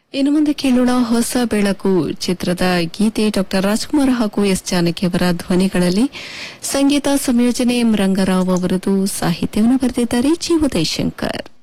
ಇನ್ನು ಮುಂದೆ ಕೇಳೋಣ ಹೊಸ ಬೆಳಕು ಚಿತ್ರದ ಗೀತೆ ಡಾ ರಾಜ್ಕುಮಾರ್ ಹಾಗೂ ಎಸ್ ಜಾನಕಿ ಅವರ ಧ್ವನಿಗಳಲ್ಲಿ. ಸಂಗೀತ ಸಂಯೋಜನೆ ಎಂ ರಂಗರಾವ್ ಅವರದು, ಸಾಹಿತ್ಯವನ್ನು ಬರೆದಿದ್ದಾರೆ ಜಿ ಉದಯಶಂಕರ್.